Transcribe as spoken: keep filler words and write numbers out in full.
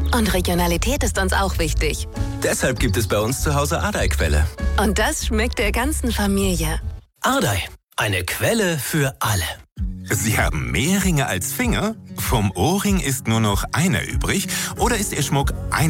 Und Regionalität ist uns auch wichtig. Deshalb gibt es bei uns zu Hause Ardei-Quelle. Und das schmeckt der ganzen Familie. Ardei, eine Quelle für alle. Sie haben mehr Ringe als Finger? Vom Ohrring ist nur noch einer übrig? Oder ist Ihr Schmuck ein